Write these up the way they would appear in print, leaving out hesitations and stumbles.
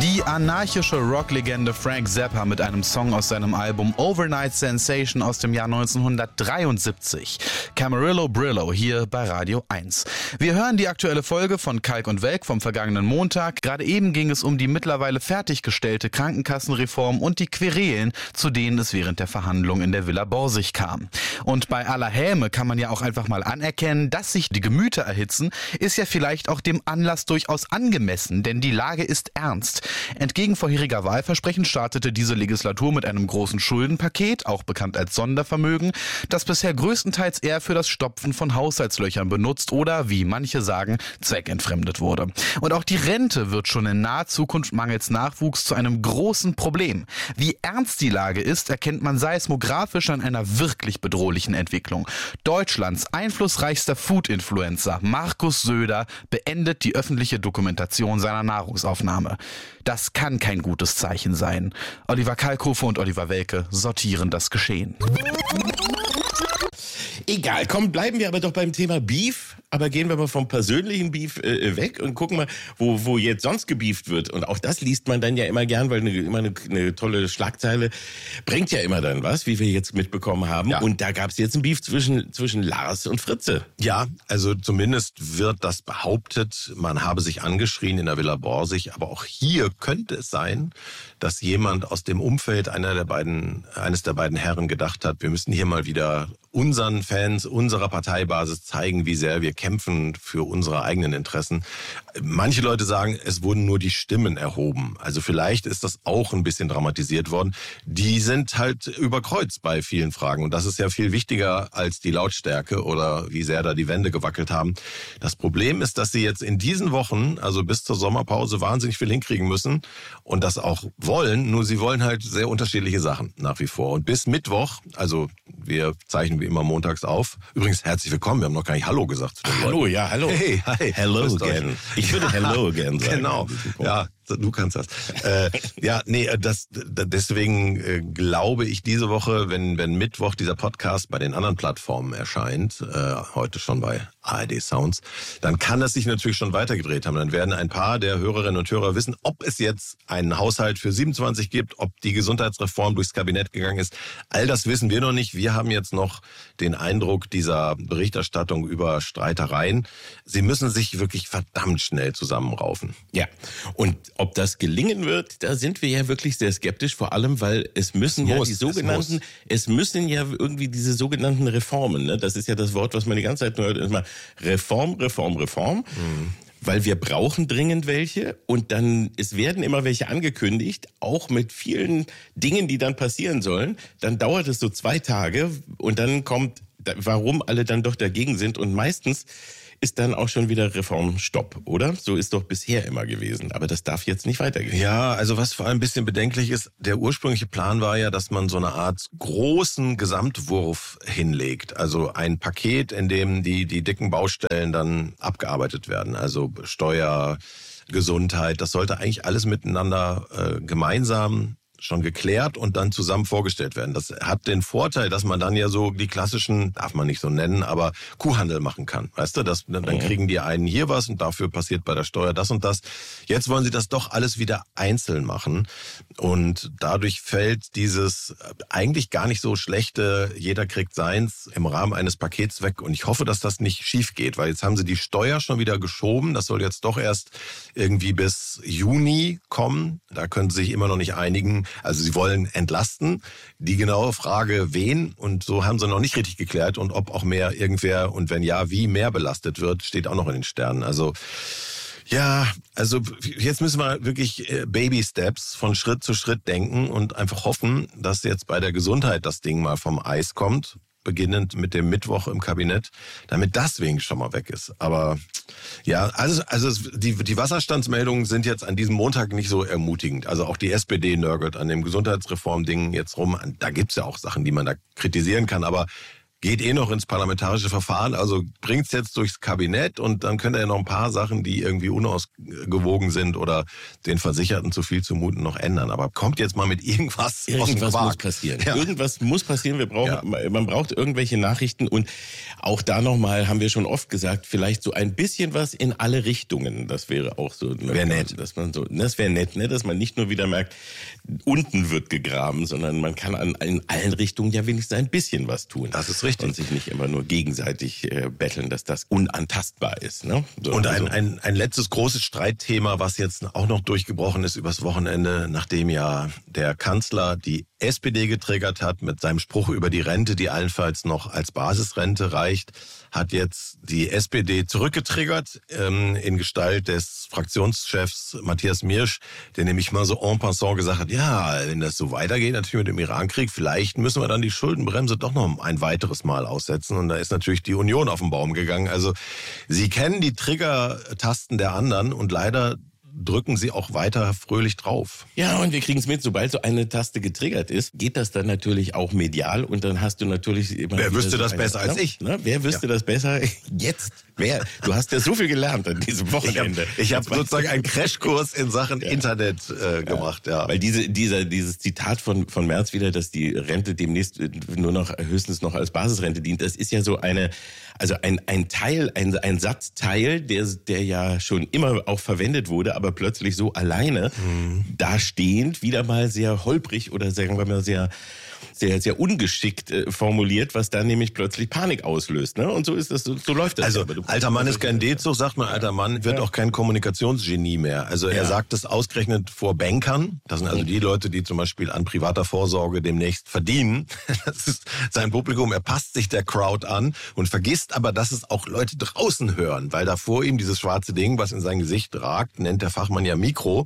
Die anarchische Rocklegende Frank Zappa mit einem Song aus seinem Album Overnight Sensation aus dem Jahr 1973. Camarillo Brillo hier bei Radio 1. Wir hören die aktuelle Folge von Kalk und Welk vom vergangenen Montag. Gerade eben ging es um die mittlerweile fertiggestellte Krankenkassenreform und die Querelen, zu denen es während der Verhandlungen in der Villa Borsig kam. Und bei aller Häme kann man ja auch einfach mal anerkennen, dass sich die Gemüter erhitzen, ist ja vielleicht auch dem Anlass durchaus angemessen, denn die Lage ist ernst. Entgegen vorheriger Wahlversprechen startete diese Legislatur mit einem großen Schuldenpaket, auch bekannt als Sondervermögen, das bisher größtenteils eher für das Stopfen von Haushaltslöchern benutzt oder, wie manche sagen, zweckentfremdet wurde. Und auch die Rente wird schon in naher Zukunft mangels Nachwuchs zu einem großen Problem. Wie ernst die Lage ist, erkennt man seismografisch an einer wirklich bedrohlichen Entwicklung. Deutschlands einflussreichster Food-Influencer Markus Söder beendet die öffentliche Dokumentation seiner Nahrungsaufnahme. Das kann kein gutes Zeichen sein. Oliver Kalkofe und Oliver Welke sortieren das Geschehen. Egal, komm, bleiben wir aber doch beim Thema Beef, aber gehen wir mal vom persönlichen Beef weg und gucken mal, wo jetzt sonst gebeeft wird. Und auch das liest man dann ja immer gern, weil immer eine tolle Schlagzeile bringt ja immer dann was, wie wir jetzt mitbekommen haben. Ja. Und da gab es jetzt ein Beef zwischen Lars und Fritze. Ja, also zumindest wird das behauptet, man habe sich angeschrien in der Villa Borsig. Aber auch hier könnte es sein, dass jemand aus dem Umfeld eines der beiden Herren gedacht hat, wir müssen hier mal wieder unseren Fans, unserer Parteibasis zeigen, wie sehr wir kämpfen für unsere eigenen Interessen. Manche Leute sagen, es wurden nur die Stimmen erhoben. Also vielleicht ist das auch ein bisschen dramatisiert worden. Die sind halt überkreuzt bei vielen Fragen. Und das ist ja viel wichtiger als die Lautstärke oder wie sehr da die Wände gewackelt haben. Das Problem ist, dass sie jetzt in diesen Wochen, also bis zur Sommerpause, wahnsinnig viel hinkriegen müssen und das auch wollen. Nur sie wollen halt sehr unterschiedliche Sachen nach wie vor. Und bis Mittwoch, also wir zeichnen wie immer montags auf. Übrigens, herzlich willkommen. Wir haben noch gar nicht Hallo gesagt. Hallo, ja, hallo. Hey, hi. Hello again. Ich würde Hello again sagen. Genau, ja, du kannst das. Deswegen glaube ich diese Woche, wenn Mittwoch dieser Podcast bei den anderen Plattformen erscheint, heute schon bei ARD Sounds, dann kann das sich natürlich schon weitergedreht haben. Dann werden ein paar der Hörerinnen und Hörer wissen, ob es jetzt einen Haushalt für 27 gibt, ob die Gesundheitsreform durchs Kabinett gegangen ist. All das wissen wir noch nicht. Wir haben jetzt noch den Eindruck dieser Berichterstattung über Streitereien. Sie müssen sich wirklich verdammt schnell zusammenraufen. Ja, und ob das gelingen wird, da sind wir ja wirklich sehr skeptisch, vor allem, weil es müssen ja irgendwie diese sogenannten Reformen, ne? Das ist ja das Wort, was man die ganze Zeit nur hört, immer Reform. Weil wir brauchen dringend welche und es werden immer welche angekündigt, auch mit vielen Dingen, die dann passieren sollen. Dann dauert es so 2 Tage und dann kommt, warum alle dann doch dagegen sind und meistens ist dann auch schon wieder Reformstopp, oder? So ist doch bisher immer gewesen. Aber das darf jetzt nicht weitergehen. Ja, also was vor allem ein bisschen bedenklich ist, der ursprüngliche Plan war ja, dass man so eine Art großen Gesamtwurf hinlegt. Also ein Paket, in dem die dicken Baustellen dann abgearbeitet werden. Also Steuer, Gesundheit, das sollte eigentlich alles miteinander gemeinsam schon geklärt und dann zusammen vorgestellt werden. Das hat den Vorteil, dass man dann ja so die klassischen, darf man nicht so nennen, aber Kuhhandel machen kann. Weißt du, dann kriegen die einen hier was und dafür passiert bei der Steuer das und das. Jetzt wollen sie das doch alles wieder einzeln machen und dadurch fällt dieses eigentlich gar nicht so schlechte, jeder kriegt seins im Rahmen eines Pakets weg und ich hoffe, dass das nicht schief geht, weil jetzt haben sie die Steuer schon wieder geschoben. Das soll jetzt doch erst irgendwie bis Juni kommen. Da können sie sich immer noch nicht einigen. Also sie wollen entlasten. Die genaue Frage, wen, und so haben sie noch nicht richtig geklärt. Und ob auch mehr irgendwer und wenn ja, wie mehr belastet wird, steht auch noch in den Sternen. Also ja, also jetzt müssen wir wirklich Baby-Steps von Schritt zu Schritt denken und einfach hoffen, dass jetzt bei der Gesundheit das Ding mal vom Eis kommt. Beginnend mit dem Mittwoch im Kabinett, damit das wenigstens schon mal weg ist. Aber ja, also die Wasserstandsmeldungen sind jetzt an diesem Montag nicht so ermutigend. Also auch die SPD nörgelt an dem Gesundheitsreform-Ding jetzt rum. Da gibt's ja auch Sachen, die man da kritisieren kann, aber geht noch ins parlamentarische Verfahren, also bringt's jetzt durchs Kabinett und dann könnt ihr ja noch ein paar Sachen, die irgendwie unausgewogen sind oder den Versicherten zu viel zumuten, noch ändern. Aber kommt jetzt mal mit irgendwas aus dem Irgendwas Quark. muss passieren. Ja. Irgendwas muss passieren. Man braucht irgendwelche Nachrichten und auch da nochmal haben wir schon oft gesagt, vielleicht so ein bisschen was in alle Richtungen. Das wäre auch so. Wäre nett. Das wäre nett, ne? Dass man nicht nur wieder merkt, unten wird gegraben, sondern man kann in allen Richtungen ja wenigstens ein bisschen was tun. Das ist richtig. Und sich nicht immer nur gegenseitig betteln, dass das unantastbar ist. Ne? So, Und also, ein letztes großes Streitthema, was jetzt auch noch durchgebrochen ist übers Wochenende, nachdem ja der Kanzler die SPD getriggert hat mit seinem Spruch über die Rente, die allenfalls noch als Basisrente reicht, hat jetzt die SPD zurückgetriggert in Gestalt des Fraktionschefs Matthias Miersch, der nämlich mal so en passant gesagt hat, ja, wenn das so weitergeht, natürlich mit dem Irankrieg, vielleicht müssen wir dann die Schuldenbremse doch noch ein weiteres Mal aussetzen. Und da ist natürlich die Union auf den Baum gegangen. Also Sie kennen die Triggertasten der anderen und leider drücken sie auch weiter fröhlich drauf. ja, und wir kriegen es mit, sobald so eine Taste getriggert ist, geht das dann natürlich auch medial und dann hast du natürlich immer Wer wieder wüsste so das besser als ich? Ne? Wer wüsste das besser jetzt? Wer? Du hast ja so viel gelernt an diesem Wochenende. Ich hab sozusagen einen Crashkurs in Sachen Internet gemacht. Ja. Weil dieses Zitat von Merz wieder, dass die Rente demnächst höchstens noch als Basisrente dient, das ist ja so ein Satzteil, der ja schon immer auch verwendet wurde, aber plötzlich so alleine dastehend wieder mal sehr holprig oder sagen wir mal sehr ungeschickt formuliert, was dann nämlich plötzlich Panik auslöst. Ne? Und so ist das, so läuft das. Also alter Mann ist kein D-Zug, sagt man, alter Mann wird auch kein Kommunikationsgenie mehr. Also er sagt es ausgerechnet vor Bankern, das sind also die Leute, die zum Beispiel an privater Vorsorge demnächst verdienen. Das ist sein Publikum, er passt sich der Crowd an und vergisst aber, dass es auch Leute draußen hören, weil da vor ihm dieses schwarze Ding, was in sein Gesicht ragt, nennt der Fachmann ja Mikro.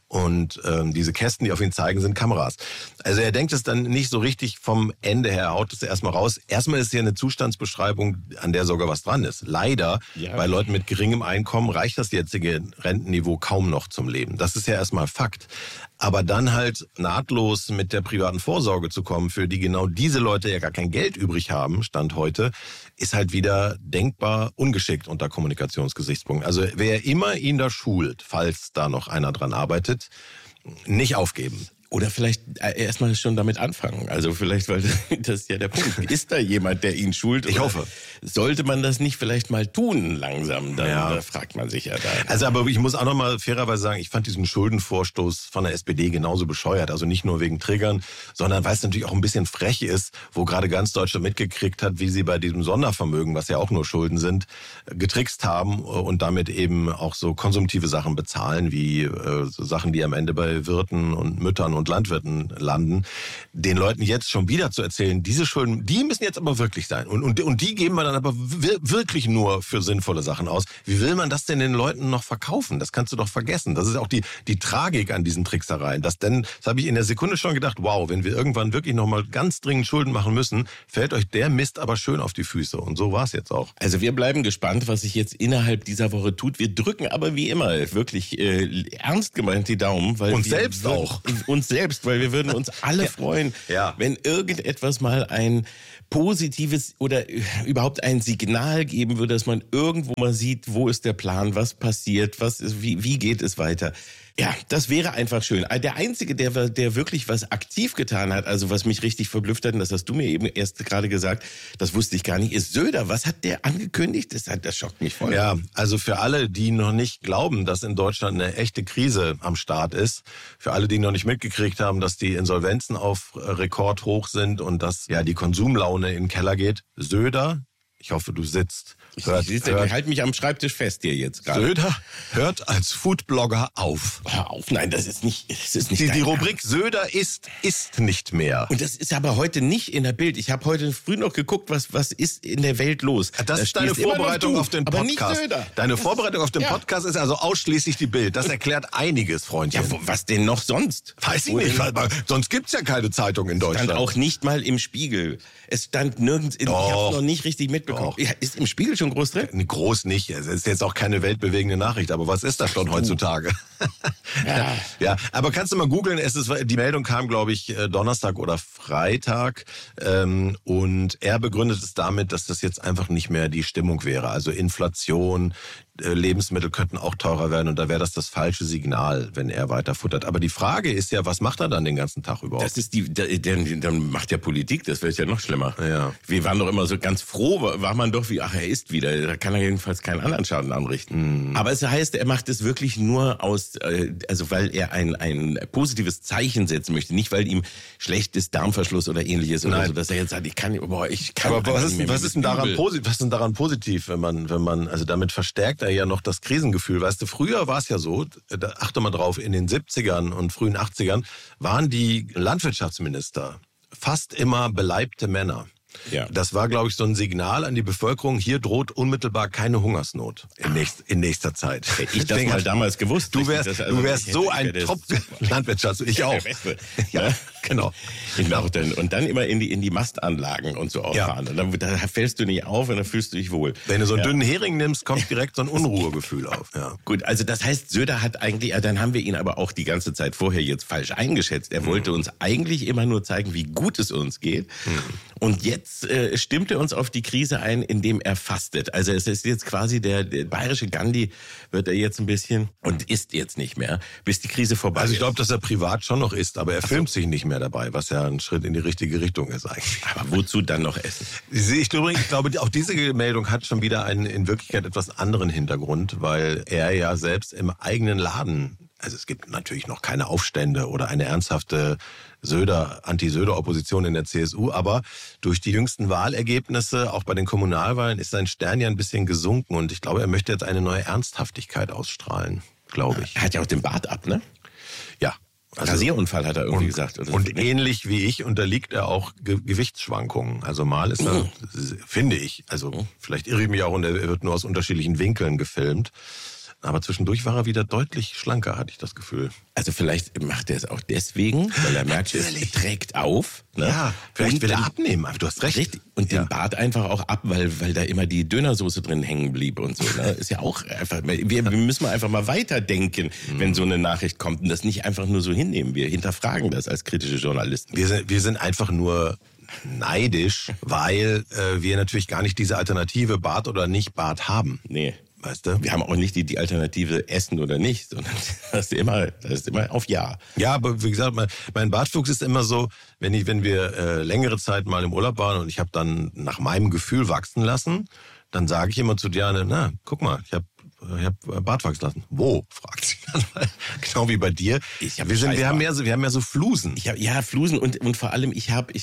Und diese Kästen, die auf ihn zeigen, sind Kameras. Also er denkt es dann nicht so richtig vom Ende her, haut es erstmal raus. Erstmal ist hier eine Zustandsbeschreibung, an der sogar was dran ist. Leider, bei Leuten mit geringem Einkommen reicht das jetzige Rentenniveau kaum noch zum Leben. Das ist ja erstmal Fakt. Aber dann halt nahtlos mit der privaten Vorsorge zu kommen, für die genau diese Leute ja gar kein Geld übrig haben, Stand heute, ist halt wieder denkbar ungeschickt unter Kommunikationsgesichtspunkten. Also wer immer ihn da schult, falls da noch einer dran arbeitet, nicht aufgeben. Oder vielleicht erstmal schon damit anfangen. Also vielleicht, weil das ist ja der Punkt. Ist da jemand, der ihn schult? Ich hoffe. Sollte man das nicht vielleicht mal tun langsam? Dann da fragt man sich ja da. Also aber ich muss auch noch mal fairerweise sagen, ich fand diesen Schuldenvorstoß von der SPD genauso bescheuert. Also nicht nur wegen Triggern, sondern weil es natürlich auch ein bisschen frech ist, wo gerade ganz Deutschland mitgekriegt hat, wie sie bei diesem Sondervermögen, was ja auch nur Schulden sind, getrickst haben und damit eben auch so konsumtive Sachen bezahlen, wie so Sachen, die am Ende bei Wirten und Müttern und Landwirten landen, den Leuten jetzt schon wieder zu erzählen, diese Schulden, die müssen jetzt aber wirklich sein. Und die geben wir dann aber wirklich nur für sinnvolle Sachen aus. Wie will man das denn den Leuten noch verkaufen? Das kannst du doch vergessen. Das ist auch die Tragik an diesen Tricksereien. Das habe ich in der Sekunde schon gedacht, wow, wenn wir irgendwann wirklich nochmal ganz dringend Schulden machen müssen, fällt euch der Mist aber schön auf die Füße. Und so war es jetzt auch. Also wir bleiben gespannt, was sich jetzt innerhalb dieser Woche tut. Wir drücken aber wie immer wirklich ernst gemeint die Daumen. Weil uns selbst auch. Uns selbst, weil wir würden uns alle freuen, wenn irgendetwas mal ein positives oder überhaupt ein Signal geben würde, dass man irgendwo mal sieht, wo ist der Plan, was passiert, wie geht es weiter. Ja, das wäre einfach schön. Der Einzige, der wirklich was aktiv getan hat, also was mich richtig verblüfft hat, und das hast du mir eben erst gerade gesagt, das wusste ich gar nicht, ist Söder. Was hat der angekündigt? Das schockt mich voll. Ja, also für alle, die noch nicht glauben, dass in Deutschland eine echte Krise am Start ist, für alle, die noch nicht mitgekriegt haben, dass die Insolvenzen auf Rekord hoch sind und dass die Konsumlaune in den Keller geht, Söder, ich hoffe, du sitzt. Ich halte mich am Schreibtisch fest hier jetzt gerade. Söder hört als Foodblogger auf. Hör auf, nein, das ist nicht die Rubrik Söder ist nicht mehr. Und das ist aber heute nicht in der Bild. Ich habe heute früh noch geguckt, was ist in der Welt los. Das ist deine Vorbereitung auf den Podcast. Aber nicht Söder. Deine Vorbereitung auf den Podcast ist also ausschließlich die Bild. Das erklärt einiges, Freundchen. Ja, was denn noch sonst? Weiß ich nicht, weil sonst gibt's ja keine Zeitung in Deutschland. Stand auch nicht mal im Spiegel. Es stand nirgends, ich habe noch nicht richtig mitbekommen. Ja, ist im Spiegel schon groß drin? Groß nicht. Es ist jetzt auch keine weltbewegende Nachricht, aber was ist das schon heutzutage? Ja, aber kannst du mal googeln, die Meldung kam, glaube ich, Donnerstag oder Freitag, und er begründet es damit, dass das jetzt einfach nicht mehr die Stimmung wäre. Also Inflation, Lebensmittel könnten auch teurer werden und da wäre das falsche Signal, wenn er weiter futtert. Aber die Frage ist ja, was macht er dann den ganzen Tag überhaupt? Das ist dann macht der Politik, das wird ja noch schlimmer. Ja. Wir waren doch immer so ganz froh, war man doch wie, er isst wieder, da kann er jedenfalls keinen anderen Schaden anrichten. Aber es heißt, er macht es wirklich nur also weil er ein positives Zeichen setzen möchte, nicht weil ihm schlecht ist, Darmverschluss oder ähnliches oder so, dass er jetzt sagt, ich kann. Aber was ist denn daran positiv, wenn man, also damit verstärkt er ja noch das Krisengefühl. Weißt du, früher war es ja so, da achte mal drauf, in den 70ern und frühen 80ern waren die Landwirtschaftsminister fast immer beleibte Männer. Ja. Das war, glaube ich, so ein Signal an die Bevölkerung, hier droht unmittelbar keine Hungersnot in nächster Zeit. Hätte ich das mal damals gewusst. Du wärst so ein Top-Landwirtschaft. Ich auch. Ja, genau. Und dann immer in die Mastanlagen und so auffahren. Ja. Und dann fällst du nicht auf und dann fühlst du dich wohl. Wenn du so einen dünnen Hering nimmst, kommt direkt so ein Unruhegefühl auf. Ja. Gut, also das heißt, Söder hat eigentlich, dann haben wir ihn aber auch die ganze Zeit vorher jetzt falsch eingeschätzt. Er wollte uns eigentlich immer nur zeigen, wie gut es uns geht. Und jetzt stimmt er uns auf die Krise ein, indem er fastet. Also es ist jetzt quasi der bayerische Gandhi, wird er jetzt ein bisschen und isst jetzt nicht mehr, bis die Krise vorbei ist. Also ich glaube, dass er privat schon noch isst, aber er filmt sich nicht mehr dabei, was ja ein Schritt in die richtige Richtung ist eigentlich. Aber wozu dann noch essen? Ich glaube, auch diese Meldung hat schon wieder einen in Wirklichkeit etwas anderen Hintergrund, weil er ja selbst im eigenen Laden, also es gibt natürlich noch keine Aufstände oder eine ernsthafte Anti-Söder-Opposition in der CSU, aber durch die jüngsten Wahlergebnisse, auch bei den Kommunalwahlen, ist sein Stern ja ein bisschen gesunken und ich glaube, er möchte jetzt eine neue Ernsthaftigkeit ausstrahlen, glaube ich. Er hat ja auch den Bart ab, ne? Ja. Also Rasierunfall hat er irgendwie gesagt. Oder und ähnlich wie ich unterliegt er auch Gewichtsschwankungen. Also mal ist er, finde ich, also vielleicht irre ich mich auch und er wird nur aus unterschiedlichen Winkeln gefilmt. Aber zwischendurch war er wieder deutlich schlanker, hatte ich das Gefühl. Also vielleicht macht er es auch deswegen, weil er merkt, es trägt auf. Ne? Ja, vielleicht will er abnehmen. Du hast recht. Richtig. Und den Bart einfach auch ab, weil da immer die Dönersoße drin hängen blieb und so. Ne? Ist ja auch einfach, wir müssen einfach mal weiterdenken, wenn so eine Nachricht kommt und das nicht einfach nur so hinnehmen. Wir hinterfragen das als kritische Journalisten. Wir sind einfach nur neidisch, weil wir natürlich gar nicht diese Alternative Bart oder nicht Bart haben. Nee. Weißt du? Wir haben auch nicht die Alternative Essen oder nicht, sondern das ist immer auf Ja. Ja, aber wie gesagt, mein Bartwuchs ist immer so, wenn wir längere Zeit mal im Urlaub waren und ich habe dann nach meinem Gefühl wachsen lassen, dann sage ich immer zu Diane, na, guck mal, ich habe Bart wachsen lassen. Wo? Fragt sie dann. Genau wie bei dir. Wir haben mehr so Flusen. Flusen und vor allem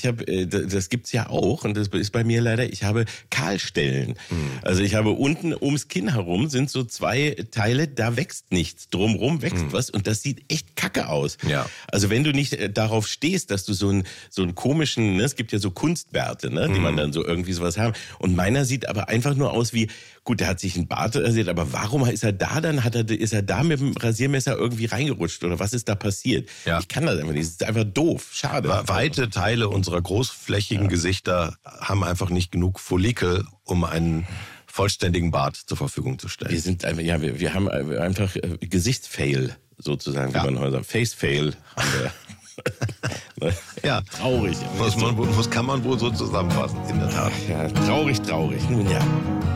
das gibt's ja auch und das ist bei mir leider, ich habe Kahlstellen. Also ich habe unten ums Kinn herum sind so 2 Teile, da wächst nichts. Drumrum wächst was und das sieht echt kacke aus. Ja. Also wenn du nicht darauf stehst, dass du so einen komischen, ne, es gibt ja so Kunstbärte, ne, die man dann so irgendwie sowas haben. Und meiner sieht aber einfach nur aus wie, gut, der hat sich einen Bart rasiert, aber warum ist er da dann? Ist er da mit dem Rasiermesser irgendwie reingerutscht oder was ist da passiert? Ja. Ich kann das einfach nicht. Das ist einfach doof. Schade. Weite Teile unserer großflächigen Gesichter haben einfach nicht genug Follikel, um einen vollständigen Bart zur Verfügung zu stellen. Wir sind einfach, wir haben einfach Gesichtsfail sozusagen, wie man heute sagt. Face-Fail haben wir. Ja, traurig. Was kann man wohl so zusammenfassen, in der Tat. Ja, traurig. Nun ja.